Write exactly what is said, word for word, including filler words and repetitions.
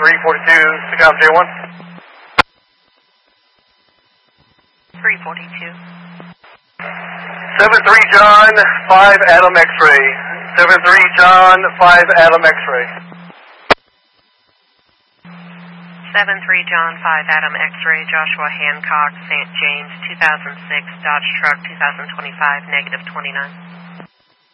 three forty-two, Chicago J one. three forty-two. seven three John, five Adam X-ray. seven three John, five Adam X-ray. seven three John, five Adam X-ray, Joshua Hancock, Saint James, two thousand six, Dodge Truck, two thousand twenty-five, negative twenty-nine.